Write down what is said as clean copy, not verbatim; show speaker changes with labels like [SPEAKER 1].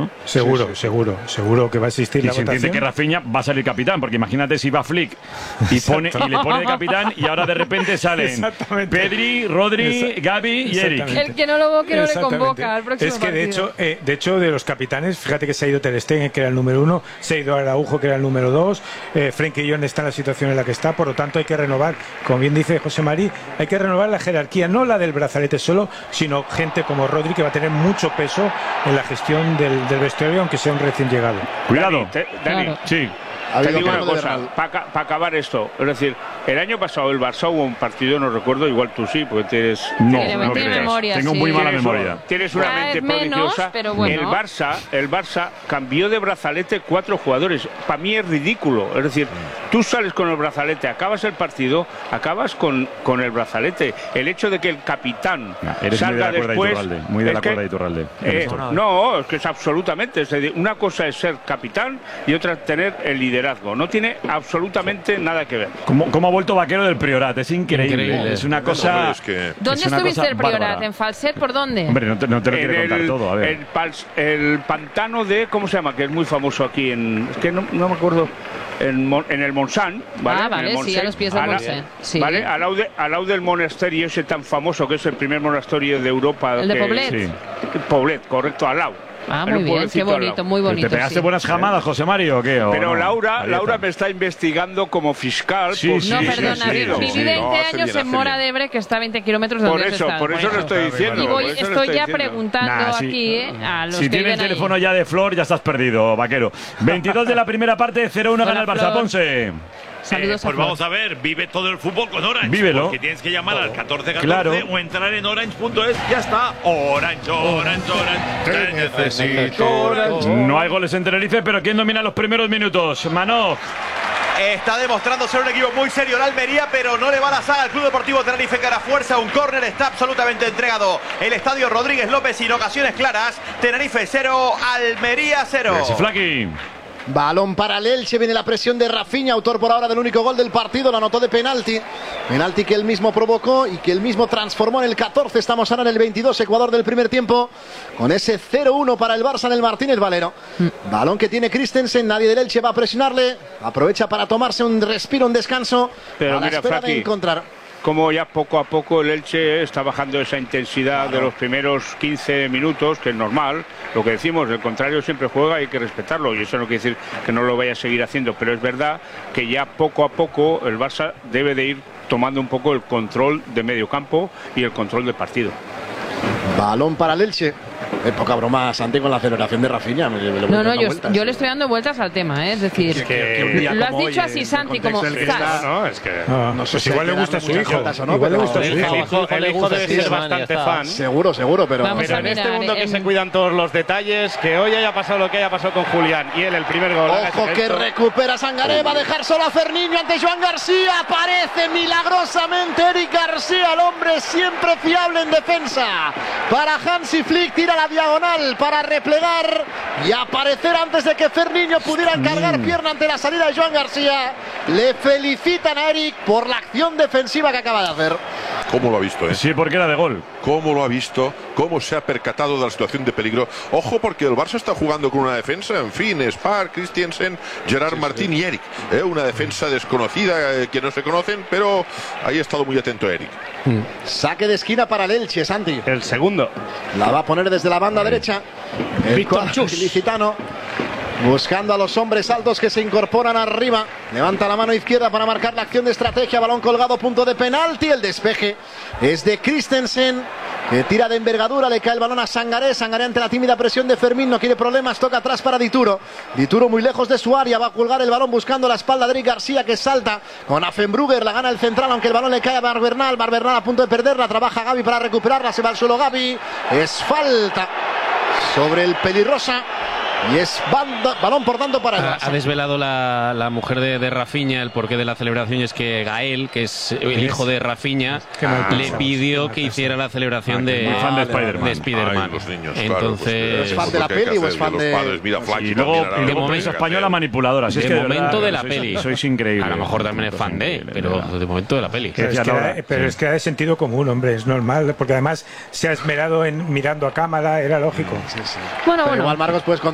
[SPEAKER 1] ¿no?
[SPEAKER 2] Seguro que va a existir
[SPEAKER 1] y
[SPEAKER 2] la
[SPEAKER 1] se
[SPEAKER 2] votación.
[SPEAKER 1] entiende que Rafinha va a salir capitán, porque imagínate si va Flick y le pone de capitán y ahora de repente salen Pedri, Rodri, Gavi y Eric.
[SPEAKER 3] El que no lo no le convoca al próximo
[SPEAKER 2] Es que
[SPEAKER 3] partido.
[SPEAKER 2] de hecho de los capitanes, fíjate que se ha ido Ter Stegen, que era el número 1, se ha ido Araujo, que era el número 2, Frenkie de Jong está en la situación en la que está, por lo tanto hay que renovar, como bien dice José Mari, hay que renovar la jerarquía, no la del brazalete solo, sino gente como Rodri, que va a tener mucho peso en la gestión del vestuario, aunque sea un recién llegado.
[SPEAKER 1] Cuidado.
[SPEAKER 4] Dani,
[SPEAKER 3] Claro.
[SPEAKER 1] Sí.
[SPEAKER 4] te digo una cosa, para acabar esto, es decir, el año pasado el Barça hubo un partido, no recuerdo, igual tú sí, porque tienes...
[SPEAKER 1] No
[SPEAKER 3] tiene
[SPEAKER 1] creas.
[SPEAKER 3] memoria,
[SPEAKER 1] Tengo
[SPEAKER 3] sí.
[SPEAKER 1] muy mala memoria.
[SPEAKER 4] Tienes una
[SPEAKER 3] Cada
[SPEAKER 4] mente
[SPEAKER 3] vez menos,
[SPEAKER 4] prodigiosa.
[SPEAKER 3] pero bueno.
[SPEAKER 4] El Barça cambió de brazalete 4 jugadores. Para mí es ridículo. Es decir, tú sales con el brazalete, acabas el partido, acabas con el brazalete. El hecho de que el capitán
[SPEAKER 1] Eres
[SPEAKER 4] salga
[SPEAKER 1] muy de la cuerda
[SPEAKER 4] después...
[SPEAKER 1] Iturralde, muy de la cuerda Iturralde.
[SPEAKER 4] No, es que es absolutamente. Es decir, una cosa es ser capitán y otra es tener el liderazgo. No tiene absolutamente nada que ver.
[SPEAKER 1] ¿Cómo ha vuelto Vaquero del Priorat? Es increíble. Es una cosa...
[SPEAKER 3] ¿Dónde estuviste el Priorat? ¿En Falset? ¿Por dónde?
[SPEAKER 1] Hombre, no te lo quiere contar todo. A ver.
[SPEAKER 4] El pantano de... ¿Cómo se llama? Que es muy famoso aquí en... Es que no me acuerdo... En el Montsant, ¿vale?
[SPEAKER 3] Ah, vale, sí, a los pies del Montsant. Sí.
[SPEAKER 4] ¿Vale? Al lado del monasterio ese tan famoso, que es el primer monasterio de Europa.
[SPEAKER 3] ¿El de Poblet?
[SPEAKER 1] Sí.
[SPEAKER 4] Poblet, correcto, al lado.
[SPEAKER 3] Ah, muy bien, qué bonito, muy bonito.
[SPEAKER 1] ¿Te pegaste
[SPEAKER 3] sí.
[SPEAKER 1] buenas jamadas, José Mario, o qué?
[SPEAKER 4] Pero Laura me está investigando como fiscal.
[SPEAKER 3] No, perdona, viví 20 años en Mora de Ebre, que está a 20 kilómetros de donde está.
[SPEAKER 4] Por eso lo estoy diciendo.
[SPEAKER 3] Y estoy ya preguntando aquí a los que
[SPEAKER 1] si tienes el teléfono ya de Flor, ya estás perdido, Vaquero. 22 de la primera parte, 0-1 gana el Barça. Ponce.
[SPEAKER 3] Saludos
[SPEAKER 5] pues vamos a ver, vive todo el fútbol con Orange.
[SPEAKER 1] Vívelo.
[SPEAKER 5] Porque tienes que llamar al 1414
[SPEAKER 1] Claro.
[SPEAKER 5] o entrar en orange.es. Ya está. Orange. Te necesito Orange.
[SPEAKER 1] No hay goles en Tenerife, pero ¿quién domina los primeros minutos? Mano.
[SPEAKER 6] Está demostrando ser un equipo muy serio la Almería, pero no le va a la saga al Club Deportivo Tenerife, que hará fuerza. Un córner está absolutamente entregado. El estadio Rodríguez López sin ocasiones claras. Tenerife 0, Almería 0.
[SPEAKER 1] Flaqui.
[SPEAKER 7] Balón para el Elche, viene la presión de Rafinha, autor por ahora del único gol del partido, lo anotó de penalti. Penalti que él mismo provocó y que él mismo transformó en el 14. Estamos ahora en el 22, Ecuador del primer tiempo, con ese 0-1 para el Barça en el Martínez Valero. Balón que tiene Christensen, nadie del Elche va a presionarle. Aprovecha para tomarse un respiro, un descanso,
[SPEAKER 4] Pero
[SPEAKER 7] a la
[SPEAKER 4] mira,
[SPEAKER 7] espera
[SPEAKER 4] Flaqui,
[SPEAKER 7] de encontrar.
[SPEAKER 4] Como ya poco a poco el Elche está bajando esa intensidad de los primeros 15 minutos, que es normal. Lo que decimos, el contrario siempre juega, hay que respetarlo, y eso no quiere decir que no lo vaya a seguir haciendo, pero es verdad que ya poco a poco el Barça debe de ir tomando un poco el control de medio campo y el control del partido.
[SPEAKER 7] Balón para el Elche. Es poca broma, Santi, con la aceleración de Rafinha.
[SPEAKER 3] No, yo le estoy dando vueltas al tema, es decir, lo has dicho así, Santi, como
[SPEAKER 2] No sé, igual le gusta a su hijo. Igual le gusta a su hijo.
[SPEAKER 8] El hijo debe ser bastante fan.
[SPEAKER 7] Seguro, pero
[SPEAKER 8] en este mundo que se cuidan todos los detalles, que hoy haya pasado lo que haya pasado con Julián y él el primer gol.
[SPEAKER 7] Ojo que recupera Sangaré, va a dejar solo a Ferniño ante Joan García. Aparece milagrosamente Eric García, el hombre siempre fiable en defensa. Para Hansi Flick, tira la diagonal para replegar y aparecer antes de que Ferniño pudiera cargar pierna ante la salida de Joan García. Le felicitan a Eric por la acción defensiva que acaba de hacer.
[SPEAKER 9] ¿Cómo lo ha visto?
[SPEAKER 1] Sí, porque era de gol.
[SPEAKER 9] ¿Cómo lo ha visto? ¿Cómo se ha percatado de la situación de peligro? Ojo, porque el Barça está jugando con una defensa, en fin, Spar, Christensen, Gerard Martín y Eric. Una defensa desconocida, que no se conocen, pero ahí ha estado muy atento Eric.
[SPEAKER 7] Saque de esquina para el Elche, Santi.
[SPEAKER 8] El segundo.
[SPEAKER 7] La va a poner desde la banda derecha. El ilicitano. Buscando a los hombres altos que se incorporan arriba. Levanta la mano izquierda para marcar la acción de estrategia. Balón colgado, punto de penalti. El despeje es de Christensen, que tira de envergadura. Le cae el balón a Sangaré. Sangaré ante la tímida presión de Fermín. No quiere problemas. Toca atrás para Dituro. Dituro muy lejos de su área. Va a colgar el balón buscando la espalda de Eric García, que salta con Affenbrugger. La gana el central, aunque el balón le cae a Barbernal. Barbernal a punto de perderla. Trabaja Gavi para recuperarla. Se va al suelo Gavi. Es falta sobre el pelirrosa. Y es balón por tanto para el Barça.
[SPEAKER 10] Ha desvelado la mujer de Rafinha el porqué de la celebración, y es que Gael, que es el hijo de Rafinha, le pidió que hiciera la celebración de Spiderman.
[SPEAKER 9] Los niños,
[SPEAKER 10] entonces,
[SPEAKER 7] ¿es fan de la peli o es fan de...?
[SPEAKER 9] Padres, mira,
[SPEAKER 1] Y luego de momento española manipuladora. Si es que
[SPEAKER 10] de momento de la peli.
[SPEAKER 1] Sois increíble.
[SPEAKER 10] A lo mejor también es fan pero de momento de la peli.
[SPEAKER 2] Pero es que era de sentido común, hombre, es normal, porque además se ha esmerado en mirando a cámara, era lógico.
[SPEAKER 3] Bueno.
[SPEAKER 7] Igual, Marcos, puedes